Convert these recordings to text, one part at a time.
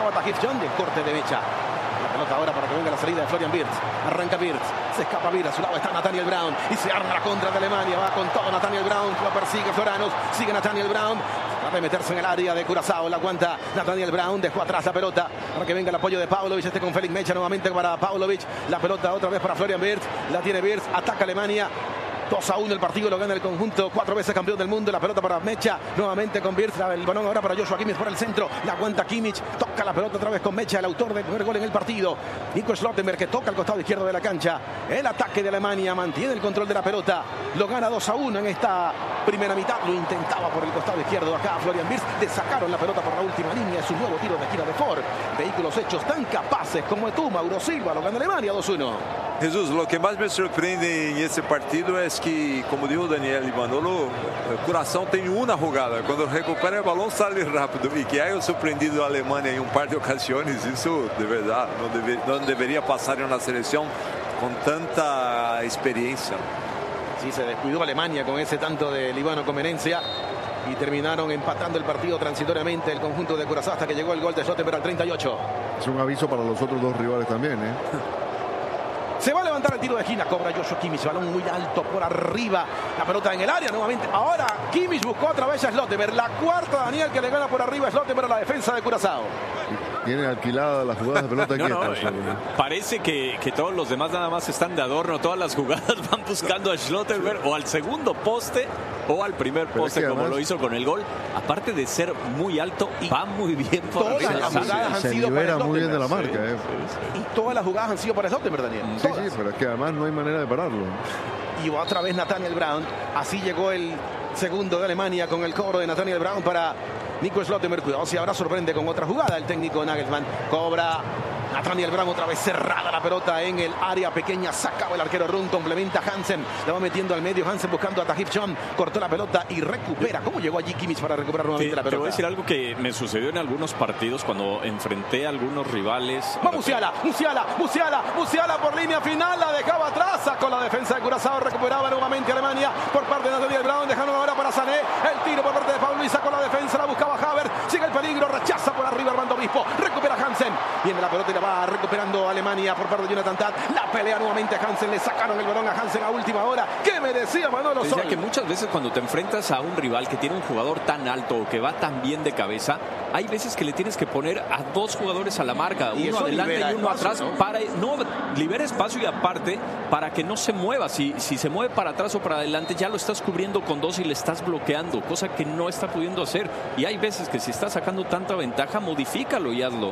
buscaba Tahith John del corte de Mecha. La pelota ahora para que venga la salida de Florian Wirtz. Arranca Wirtz, se escapa Wirtz, a su lado está Nathaniel Brown y se arma la contra de Alemania. Va con todo Nathaniel Brown, lo persigue Floranos, sigue Nathaniel Brown. Va a meterse en el área de Curazao, la aguanta Nathaniel Brown, dejó atrás la pelota para que venga el apoyo de Pavlovic. Con Felix Mecha nuevamente para Pavlovic. La pelota otra vez para Florian Wirtz, la tiene Wirtz, ataca Alemania. 2-1 el partido, lo gana el conjunto, 4 veces campeón del mundo. La pelota para Mecha, nuevamente con Wirtz, el balón ahora para Joshua Kimmich por el centro, la aguanta Kimmich, toca la pelota otra vez con Mecha, el autor del primer gol en el partido. Nico Schlottenberg, que toca el costado izquierdo de la cancha. El ataque de Alemania mantiene el control de la pelota, lo gana 2-1 en esta primera mitad. Lo intentaba por el costado izquierdo acá Florian Wirtz, le sacaron la pelota por la última línea. Es un nuevo tiro de esquina de Ford. Vehículos hechos tan capaces como tú, Mauro Silva, lo gana Alemania 2-1. Jesús, lo que más me sorprende en este partido es que, como dijo Daniel y Manolo, Curazao tem una jugada. Cuando recupera el balón sale rápido. Y que haya sorprendido a Alemania en un par de ocasiones, eso de verdad no debería pasar en una selección con tanta experiencia. Sí, se descuidó Alemania con ese tanto de Libano Comenencia y terminaron empatando el partido transitoriamente el conjunto de Curazao hasta que llegó el gol de Schlottenberg al 38. Es un aviso para los otros dos rivales también, Se va a levantar el tiro de esquina, cobra Joshua Kimmich, balón muy alto por arriba, la pelota en el área nuevamente. Ahora Kimmich buscó otra vez a Schlottenberg, la cuarta, Daniel, que le gana por arriba a Schlottenberg a la defensa de Curazao. Tiene alquilada las jugadas de pelota quieta. Parece que todos los demás nada más están de adorno. Todas las jugadas van buscando a Schlottenberg o al segundo poste o al primer poste, como además lo hizo con el gol. Aparte de ser muy alto, y va muy bien por arriba. Todas las jugadas han sido para Schlottenberg. Muy bien de la marca. Y todas las jugadas han sido para Schlottenberg, Daniel. Sí, pero es que además no hay manera de pararlo. Y otra vez Nathaniel Brown. Así llegó el segundo de Alemania con el cobro de Nathaniel Brown para Nico Schlottenberg. Cuidado si ahora sorprende con otra jugada el técnico Nagelsmann. Cobra Nathaniel Brown, otra vez cerrada la pelota en el área pequeña. Sacaba el arquero Run, complementa Hansen. La va metiendo al medio. Hansen buscando a Tahith John. Cortó la pelota y recupera. ¿Cómo llegó allí Kimmich para recuperar nuevamente la pelota? Te voy a decir algo que me sucedió en algunos partidos cuando enfrenté a algunos rivales. Va Musiala por línea final. La dejaba atrás. Sacó la defensa de Curazao. Recuperaba nuevamente Alemania por parte de Nathaniel Brown. Dejaron ahora para Sané. El tiro por parte de Pablo y sacó la defensa. La buscaba Havertz. Sigue el peligro. Rechaza por arriba Armando Obispo. Recupera Hansen. Viene la pelota y la va recuperando Alemania por parte de Jonathan Tah. La pelea nuevamente a Hansen. Le sacaron el balón a Hansen a última hora. ¿Qué me decía Manolo Sol? Decía que muchas veces cuando te enfrentas a un rival que tiene un jugador tan alto o que va tan bien de cabeza, hay veces que le tienes que poner a dos jugadores a la marca, uno adelante y uno atrás, para no libera espacio y aparte para que no se mueva. Si se mueve para atrás o para adelante, ya lo estás cubriendo con dos y le estás bloqueando, cosa que no está pudiendo hacer. Y hay veces que si está sacando tanta ventaja, modifícalo y hazlo.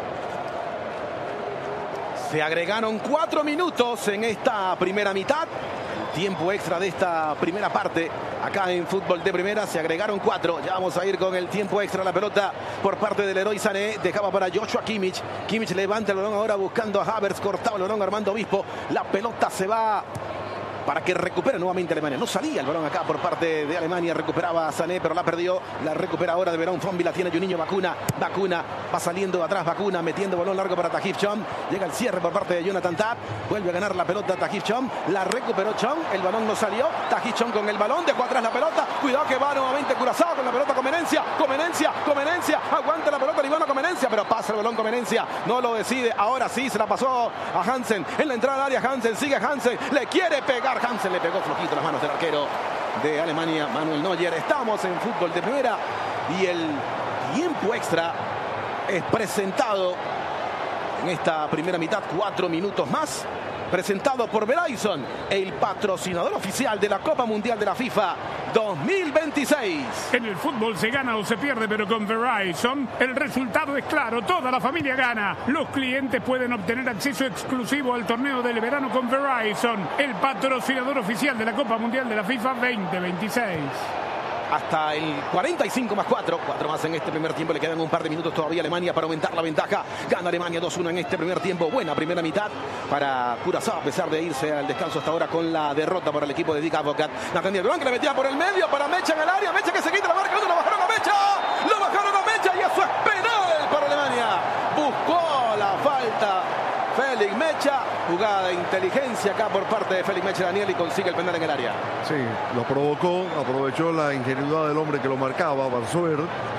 Se agregaron 4 minutos en esta primera mitad. Tiempo extra de esta primera parte. Acá en Fútbol de Primera se agregaron 4. Ya vamos a ir con el tiempo extra. La pelota por parte del Leroy Sané. Dejaba para Joshua Kimmich. Kimmich levanta el balón ahora buscando a Havertz. Cortaba el balón Armando Obispo. La pelota se va para que recupere nuevamente Alemania. No salía el balón acá por parte de Alemania. Recuperaba a Sané, pero la perdió. La recupera ahora de Verón Fombi. La tiene Juninho Bacuna. Bacuna va saliendo atrás. Bacuna metiendo balón largo para Tahith John. Llega el cierre por parte de Jonathan Tah. Vuelve a ganar la pelota Tahith John. La recuperó John. El balón no salió. Tahith John con el balón. Dejó atrás la pelota. Cuidado que va nuevamente Curazao con la pelota. Comenencia. Aguanta la pelota Libano Comenencia, pero pasa el balón Comenencia. No lo decide. Ahora sí se la pasó a Hansen. En la entrada al área Hansen. Sigue Hansen. Le quiere pegar. Hansen le pegó flojito las manos del arquero de Alemania, Manuel Neuer. Estamos en Fútbol de Primera y el tiempo extra es presentado en esta primera mitad. 4 minutos más. Presentado por Verizon, el patrocinador oficial de la Copa Mundial de la FIFA 2026. En el fútbol se gana o se pierde, pero con Verizon el resultado es claro, toda la familia gana. Los clientes pueden obtener acceso exclusivo al torneo del verano con Verizon, el patrocinador oficial de la Copa Mundial de la FIFA 2026. Hasta el 45 más 4 más en este primer tiempo. Le quedan un par de minutos todavía a Alemania para aumentar la ventaja. Gana Alemania 2-1 en este primer tiempo. Buena primera mitad para Curazao, a pesar de irse al descanso hasta ahora con la derrota para el equipo de Dick Advocat. Nathaniel Brown, que le metía por el medio para Mecha en el área. Mecha que se quita la marca. Lo bajaron a Mecha y eso es penal para Alemania. Buscó la falta Felix Mecha. Jugada de inteligencia acá por parte de Felix Mecha, Daniel, y consigue el penal en el área. Sí, lo provocó, aprovechó la ingenuidad del hombre que lo marcaba, Barzuer,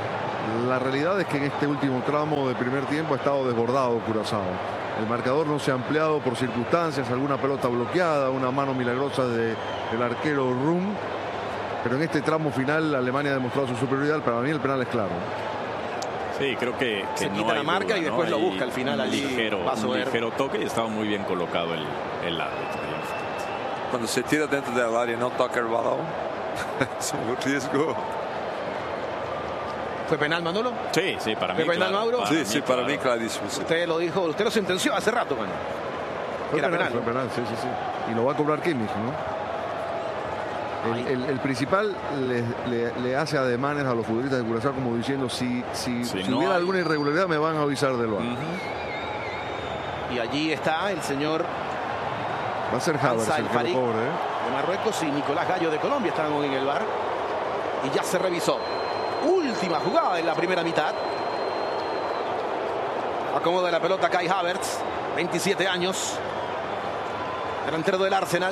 La realidad es que en este último tramo de primer tiempo ha estado desbordado Curazao. El marcador no se ha ampliado por circunstancias, alguna pelota bloqueada, una mano milagrosa del arquero Rum. Pero en este tramo final Alemania ha demostrado su superioridad. Para mí el penal es claro. Sí, creo que se no quita la marca, ¿no? Y después lo busca al final allí. Un ligero toque y estaba muy bien colocado el árbitro. Cuando se tira dentro del área y no toca el balón, es un riesgo. ¿Fue penal, Manolo? Sí, para mí. ¿Fue penal, Mauro? Sí, para mí clarísimo. Sí. Usted lo dijo, usted lo sentenció hace rato, mano. Fue penal, sí. Y lo va a cobrar Kimmich, ¿no? El principal le hace ademanes a los futbolistas de Curazao como diciendo si no hubiera alguna irregularidad me van a avisar del VAR. Y allí está el señor va a ser Havertz el Farik que lo cobre, de Marruecos y Nicolás Gallo de Colombia están en el VAR y ya se revisó. Última jugada en la primera mitad. Acomoda la pelota Kai Havertz, 27 años, delantero del Arsenal.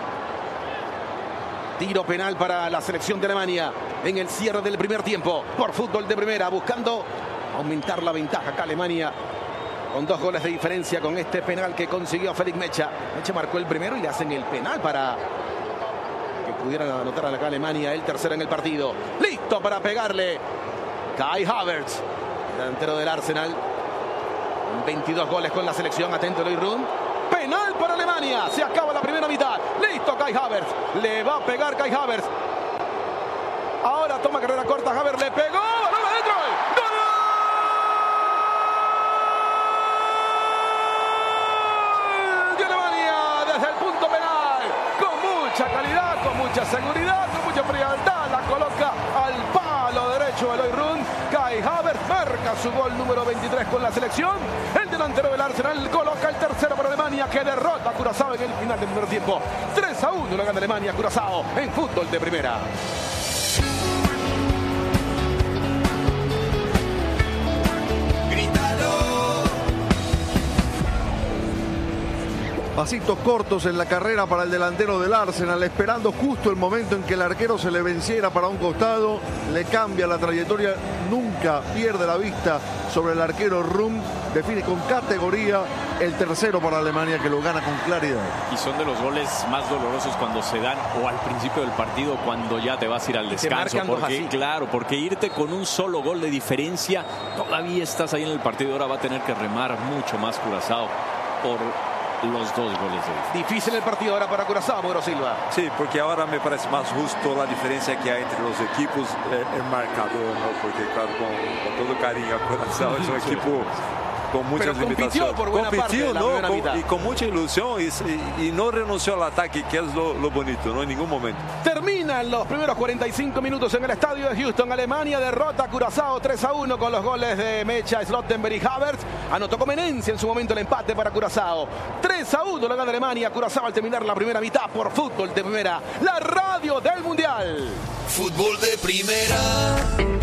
Tiro penal para la selección de Alemania en el cierre del primer tiempo por Fútbol de Primera, buscando aumentar la ventaja acá Alemania con 2 goles de diferencia con este penal que consiguió Félix Mecha. Mecha marcó el primero y le hacen el penal para que pudieran anotar acá Alemania el tercero en el partido. Listo para pegarle Kai Havertz, delantero del Arsenal, 22 goles con la selección. Atento Eloy Run. Penal para Alemania. Se acaba la primera mitad. Listo Kai Havertz. Le va a pegar Kai Havertz. Ahora toma carrera corta. Havertz le pegó. ¡Balón adentro! ¡Gol! De Alemania desde el punto penal. Con mucha calidad, con mucha seguridad, con mucha frialdad. La coloca al palo derecho Eloy Run. Kai Havertz marca su gol número 23 con la selección. El delantero del Arsenal coloca el tercero para Alemania, que derrota a Curazao en el final del primer tiempo. 3-1 lo gana Alemania a Curazao en Fútbol de Primera. Pasitos cortos en la carrera para el delantero del Arsenal, esperando justo el momento en que el arquero se le venciera para un costado, le cambia la trayectoria, nunca pierde la vista sobre el arquero Rum, define con categoría el tercero para Alemania, que lo gana con claridad. Y son de los goles más dolorosos cuando se dan o al principio del partido, cuando ya te vas a ir al descanso, porque irte con un solo gol de diferencia, todavía estás ahí en el partido, ahora va a tener que remar mucho más Curazao por los 2 goles. Difícil el partido ahora para Curazao, Mauro Silva. Sí, porque ahora me parece más justo la diferencia que hay entre los equipos, el marcador, ¿no? Porque claro, con todo cariño a Curazao es un equipo con muchas limitaciones. Por buena parte y con mucha ilusión y no renunció al ataque, que es lo bonito, ¿no? En ningún momento. Terminan los primeros 45 minutos en el estadio de Houston. Alemania derrota a Curazao 3-1 con los goles de Mecha, Slottenberg y Havertz. Anotó Comenencia en su momento el empate para Curazao. 3-1 lo gana Alemania. Curazao al terminar la primera mitad por Fútbol de Primera, la radio del Mundial. Fútbol de Primera.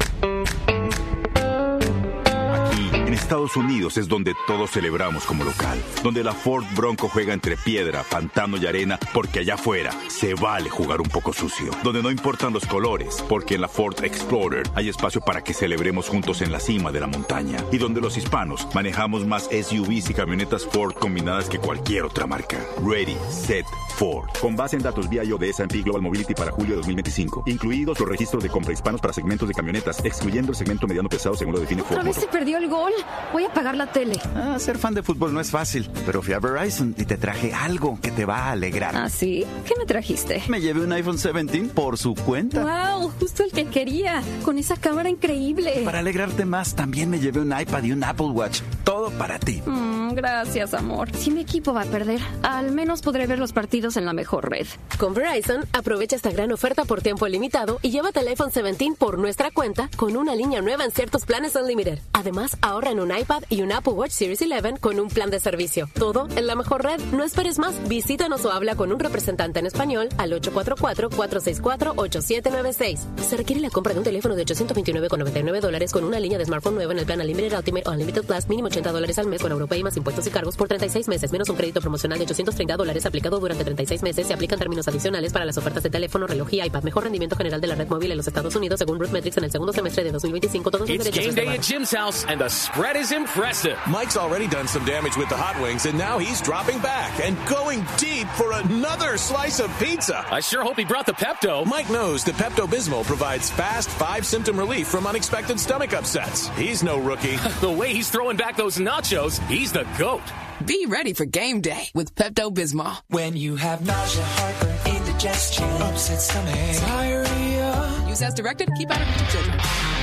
En Estados Unidos es donde todos celebramos como local, donde la Ford Bronco juega entre piedra, pantano y arena, porque allá afuera se vale jugar un poco sucio, donde no importan los colores, porque en la Ford Explorer hay espacio para que celebremos juntos en la cima de la montaña, y donde los hispanos manejamos más SUVs y camionetas Ford combinadas que cualquier otra marca. Ready, Set, Ford. Con base en datos BIO de S&P Global Mobility para julio de 2025, incluidos los registros de compra hispanos para segmentos de camionetas, excluyendo el segmento mediano pesado según lo define Ford. ¿Otra vez se perdió el gol? Voy a apagar la tele. Ser fan de fútbol no es fácil, pero fui a Verizon y te traje algo que te va a alegrar. ¿Ah, sí? ¿Qué me trajiste? Me llevé un iPhone 17 por su cuenta. ¡Wow! Justo el que quería, con esa cámara increíble. Para alegrarte más, también me llevé un iPad y un Apple Watch. Todo para ti. Gracias, amor. Si mi equipo va a perder, al menos podré ver los partidos en la mejor red. Con Verizon, aprovecha esta gran oferta por tiempo limitado y llévate el iPhone 17 por nuestra cuenta con una línea nueva en ciertos planes Unlimited. Además, ahorra en un iPad y un Apple Watch Series 11 con un plan de servicio. Todo en la mejor red. No esperes más. Visítanos o habla con un representante en español al 844-464-8796. Se requiere la compra de un teléfono de $829.99 con una línea de smartphone nueva en el plan Unlimited Ultimate o Unlimited Plus, mínimo $80 al mes con Europay más impuestos y cargos por 36 meses, menos un crédito promocional de $830 aplicado durante 36 meses. Se aplican términos adicionales para las ofertas de teléfono, reloj y iPad. Mejor rendimiento general de la red móvil en los Estados Unidos según RootMetrics en el segundo semestre de 2025. Todos los derechos It's game day at Jim's house, and the spread is impressive. Mike's already done some damage with the hot wings, and now he's dropping back and going deep for another slice of pizza. I sure hope he brought the Pepto. Mike knows that Pepto-Bismol provides fast 5-symptom relief from unexpected stomach upsets. He's no rookie. The way he's throwing back those nachos, he's the GOAT. Be ready for game day with Pepto-Bismol. When you have nausea, heartburn, indigestion, upset stomach, diarrhea. Use as directed. Keep out of reach of children.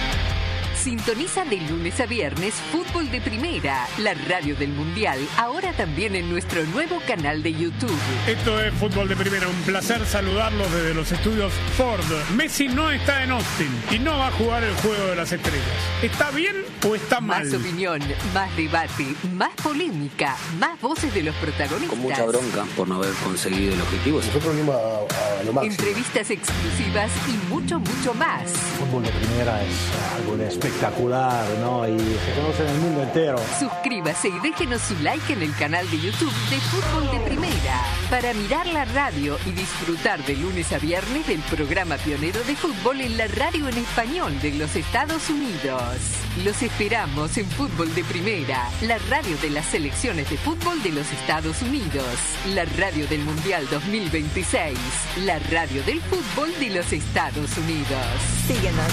Sintoniza de lunes a viernes Fútbol de Primera, la radio del Mundial, ahora también en nuestro nuevo canal de YouTube. Esto es Fútbol de Primera, un placer saludarlos desde los estudios Ford. Messi no está en Austin y no va a jugar el Juego de las Estrellas. ¿Está bien o está mal? Más opinión, más debate, más polémica, más voces de los protagonistas. Con mucha bronca por no haber conseguido el objetivo. Nosotros venimos a lo máximo. Entrevistas exclusivas y mucho, mucho más. Fútbol de Primera es algo de espectacular, ¿no? Y se conoce en el mundo entero. Suscríbase y déjenos su like en el canal de YouTube de Fútbol de Primera para mirar la radio y disfrutar de lunes a viernes del programa pionero de fútbol en la radio en español de los Estados Unidos. Los esperamos en Fútbol de Primera, la radio de las selecciones de fútbol de los Estados Unidos, la radio del Mundial 2026, la radio del fútbol de los Estados Unidos. Síguenos.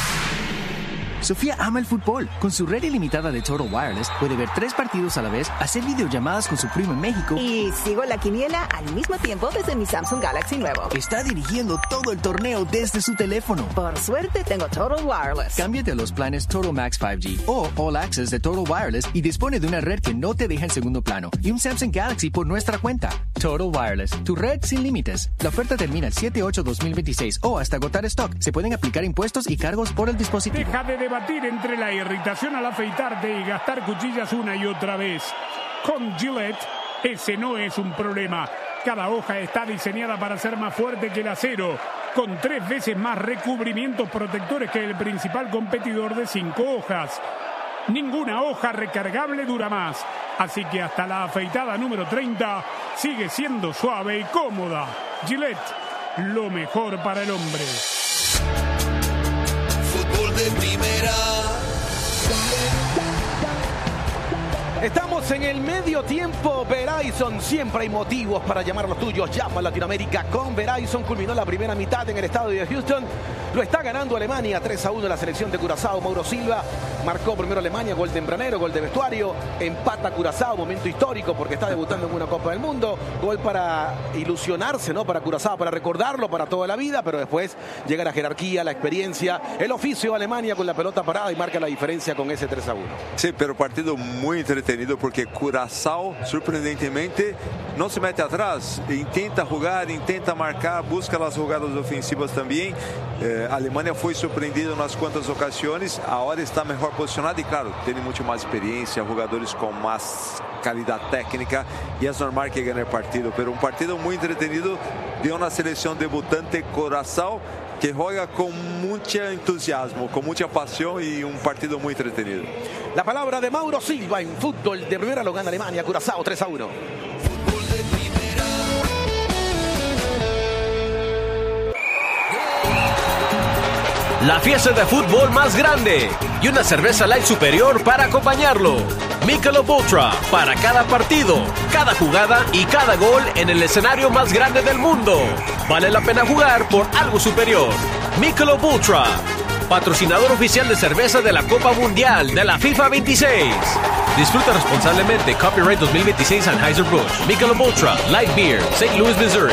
Sofía ama el fútbol. Con su red ilimitada de Total Wireless puede ver 3 partidos a la vez, hacer videollamadas con su primo en México. Y sigo la quiniela al mismo tiempo desde mi Samsung Galaxy nuevo. Está dirigiendo todo el torneo desde su teléfono. Por suerte tengo Total Wireless. Cámbiate a los planes Total Max 5G o All Access de Total Wireless y dispone de una red que no te deja en segundo plano y un Samsung Galaxy por nuestra cuenta. Total Wireless, tu red sin límites. La oferta termina el 7/8/2026 o hasta agotar stock. Se pueden aplicar impuestos y cargos por el dispositivo. Deja de debatir entre la irritación al afeitarte y gastar cuchillas una y otra vez. Con Gillette, ese no es un problema. Cada hoja está diseñada para ser más fuerte que el acero, con 3 veces más recubrimientos protectores que el principal competidor de 5 hojas. Ninguna hoja recargable dura más, así que hasta la afeitada número 30 sigue siendo suave y cómoda. Gillette, lo mejor para el hombre. Fútbol de Primera. Estamos en el medio tiempo. Verizon, siempre hay motivos para llamar a los tuyos. Llama a Latinoamérica con Verizon. Culminó la primera mitad en el estadio de Houston. Lo está ganando Alemania 3-1 la selección de Curazao. Mauro Silva marcó primero Alemania, gol tempranero, gol de vestuario. Empata Curazao, momento histórico porque está debutando en una Copa del Mundo. Gol para ilusionarse, ¿no? Para Curazao, para recordarlo para toda la vida, pero después llega la jerarquía, la experiencia, el oficio. Alemania con la pelota parada y marca la diferencia con ese 3-1. Sí, pero partido muy entretenido porque Curazao, sorprendentemente, no se mete atrás, intenta jugar, intenta marcar, busca las jugadas ofensivas también. Alemania foi surpreendida em umas quantas ocasiões, agora está melhor posicionada e, claro, tem muito mais experiência, jogadores com mais qualidade técnica e é normal que ganhe o partido. Mas um partido muito entretenido de uma seleção debutante Curazao que joga com muito entusiasmo, com muita paixão e um partido muito entretenido. La palabra de Mauro Silva en Fútbol de Primera, lo gana Alemania, Curazao 3-1. La fiesta de fútbol más grande y una cerveza light superior para acompañarlo. Michelob Ultra para cada partido, cada jugada y cada gol en el escenario más grande del mundo. Vale la pena jugar por algo superior. Michelob Ultra, patrocinador oficial de cerveza de la Copa Mundial de la FIFA 26. Disfruta responsablemente. Copyright 2026 Anheuser-Busch. Michelob Ultra, Light Beer, St. Louis, Missouri.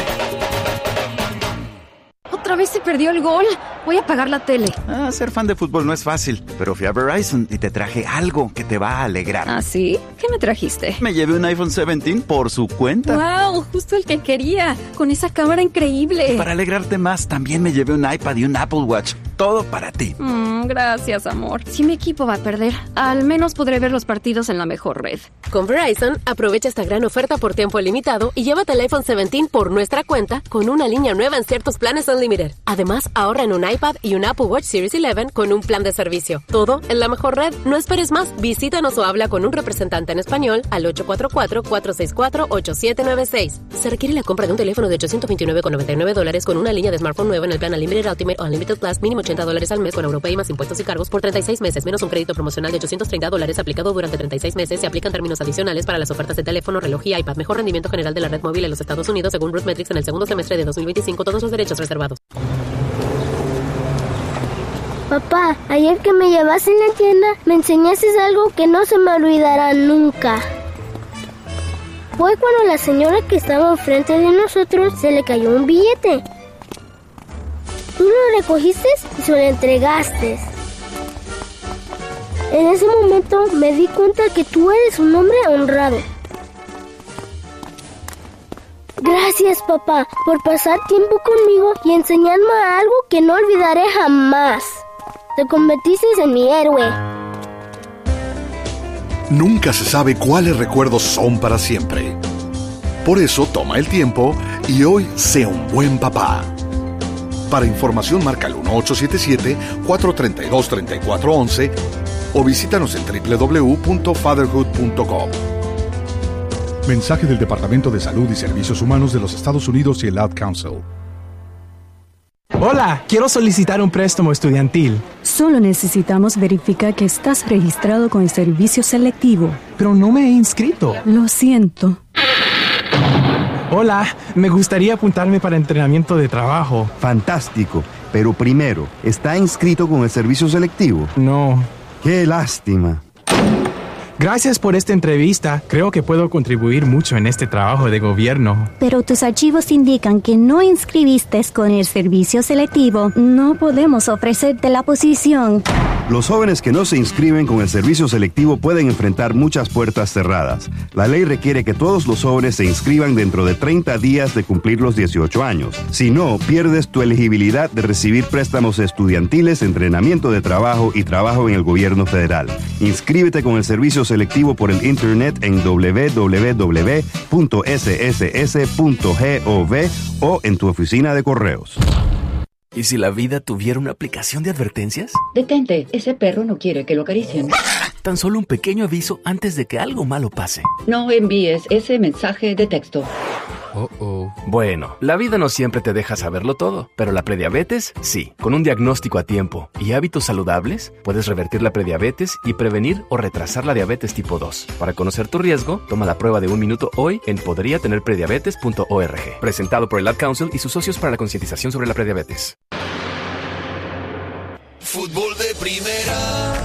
¿Otra vez se perdió el gol? Voy a apagar la tele. Ser fan de fútbol no es fácil, pero fui a Verizon y te traje algo que te va a alegrar. ¿Ah, sí? ¿Qué me trajiste? Me llevé un iPhone 17 por su cuenta. ¡Wow! Justo el que quería, con esa cámara increíble. Y para alegrarte más, también me llevé un iPad y un Apple Watch. todo para ti. Gracias, amor. Si mi equipo va a perder, al menos podré ver los partidos en la mejor red. Con Verizon, aprovecha esta gran oferta por tiempo limitado y llévate el iPhone 17 por nuestra cuenta con una línea nueva en ciertos planes Unlimited. Además, ahorra en un iPad y un Apple Watch Series 11 con un plan de servicio. Todo en la mejor red. No esperes más. Visítanos o habla con un representante en español al 844-464-8796. Se requiere la compra de un teléfono de $829,99 con una línea de smartphone nueva en el plan Unlimited Ultimate o Unlimited Plus, mínimo $80 al mes con Europay más impuestos y cargos por 36 meses, menos un crédito promocional de $830 aplicado durante 36 meses. Se aplican términos adicionales para las ofertas de teléfono, reloj y iPad. Mejor rendimiento general de la red móvil en los Estados Unidos según RootMetrics en el segundo semestre de 2025. Todos los derechos reservados. Papá, ayer que me llevaste en la tienda, me enseñaste algo que no se me olvidará nunca. Fue cuando la señora que estaba enfrente de nosotros se le cayó un billete. Tú lo recogiste y se lo entregaste. En ese momento me di cuenta que tú eres un hombre honrado. Gracias, papá, por pasar tiempo conmigo y enseñarme algo que no olvidaré jamás. Te convertiste en mi héroe. Nunca se sabe cuáles recuerdos son para siempre. Por eso toma el tiempo y hoy sea un buen papá. Para información marca el 1877-432-3411 o visítanos en www.fatherhood.com. Mensaje del Departamento de Salud y Servicios Humanos de los Estados Unidos y el Ad Council. Hola, quiero solicitar un préstamo estudiantil. Solo necesitamos verificar que estás registrado con el servicio selectivo. Pero no me he inscrito. Lo siento. Hola, me gustaría apuntarme para entrenamiento de trabajo. Fantástico, pero primero, ¿está inscrito con el servicio selectivo? No. ¡Qué lástima! Gracias por esta entrevista. Creo que puedo contribuir mucho en este trabajo de gobierno. Pero tus archivos indican que no inscribiste con el servicio selectivo. No podemos ofrecerte la posición. Los jóvenes que no se inscriben con el servicio selectivo pueden enfrentar muchas puertas cerradas. La ley requiere que todos los jóvenes se inscriban dentro de 30 días de cumplir los 18 años. Si no, pierdes tu elegibilidad de recibir préstamos estudiantiles, entrenamiento de trabajo y trabajo en el gobierno federal. Inscríbete con el servicio selectivo por el internet en www.sss.gov o en tu oficina de correos. ¿Y si la vida tuviera una aplicación de advertencias? Detente, ese perro no quiere que lo acaricien. Tan solo un pequeño aviso antes de que algo malo pase. No envíes ese mensaje de texto. Bueno, la vida no siempre te deja saberlo todo, pero la prediabetes, sí. Con un diagnóstico a tiempo y hábitos saludables, puedes revertir la prediabetes y prevenir o retrasar la diabetes tipo 2. Para conocer tu riesgo, toma la prueba de 1 minuto hoy en podriatenerprediabetes.org. Presentado por el Ad Council y sus socios para la concientización sobre la prediabetes. Fútbol de primera.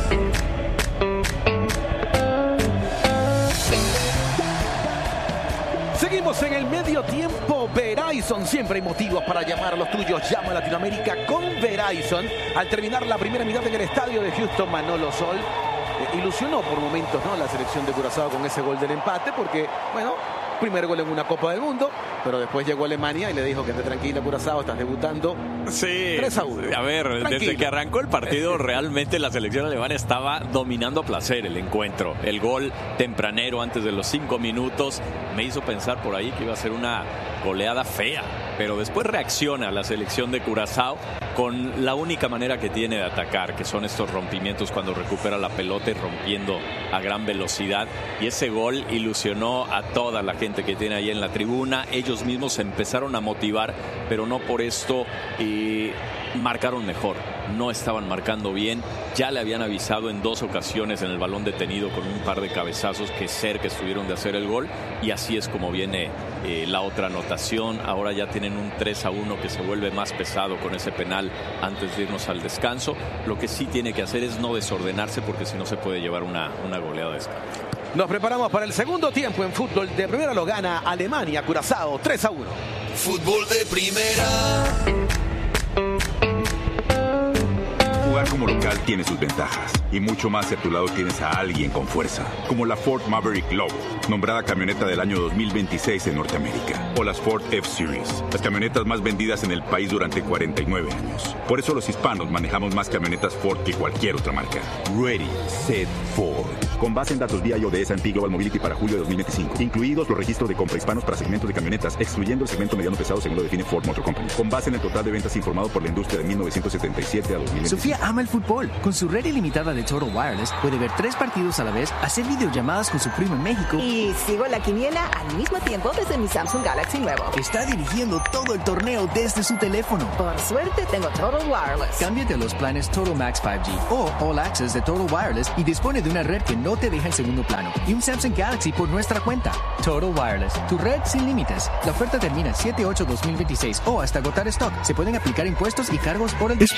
Seguimos en el medio tiempo. Verizon, siempre hay motivos para llamar a los tuyos. Llama a Latinoamérica con Verizon. Al terminar la primera mitad en el estadio de Houston, Manolo Sol ilusionó por momentos, ¿no?, la selección de Curazao con ese gol del empate, porque, bueno, primer gol en una Copa del Mundo, pero después llegó Alemania y le dijo que esté tranquila, Curazao, estás debutando. Sí, 3-1. A ver, tranquilo. Desde que arrancó el partido, realmente la selección alemana estaba dominando a placer el encuentro. El gol tempranero antes de los 5 minutos me hizo pensar por ahí que iba a ser una goleada fea, pero después reacciona la selección de Curazao con la única manera que tiene de atacar, que son estos rompimientos cuando recupera la pelota y rompiendo a gran velocidad, y ese gol ilusionó a toda la gente que tiene ahí en la tribuna. Ellos mismos se empezaron a motivar, pero no por esto marcaron mejor. No estaban marcando bien. Ya le habían avisado en 2 ocasiones en el balón detenido con un par de cabezazos que cerca estuvieron de hacer el gol, y así es como viene la otra anotación. Ahora ya tienen un 3-1 que se vuelve más pesado con ese penal antes de irnos al descanso. Lo que sí tiene que hacer es no desordenarse, porque si no se puede llevar una goleada de descanso. Nos preparamos para el segundo tiempo en fútbol de primera. Lo gana Alemania, Curazao, 3-1. Fútbol de primera. Jugar como local tiene sus ventajas y mucho más si a tu lado tienes a alguien con fuerza, como la Ford Maverick Lobo, nombrada camioneta del año 2026 en Norteamérica, o las Ford F-Series, las camionetas más vendidas en el país durante 49 años. Por eso los hispanos manejamos más camionetas Ford que cualquier otra marca. Ready, Set, Ford. Con base en datos BIO de S&P Global Mobility para julio de 2025, incluidos los registros de compra hispanos para segmentos de camionetas, excluyendo el segmento mediano pesado según lo define Ford Motor Company. Con base en el total de ventas informado por la industria de 1977 a 2025. Sofía ama el fútbol. Con su red ilimitada de Total Wireless puede ver 3 partidos a la vez, hacer videollamadas con su primo en México y sigo la quiniela al mismo tiempo desde mi Samsung Galaxy nuevo. Está dirigiendo todo el torneo desde su teléfono. Por suerte tengo Total Wireless. Cámbiate a los planes Total Max 5G o All Access de Total Wireless y dispone de una red que no te deja en segundo plano y un Samsung Galaxy por nuestra cuenta. Total Wireless, tu red sin límites. La oferta termina 7/8/2026 o hasta agotar stock. Se pueden aplicar impuestos y cargos por el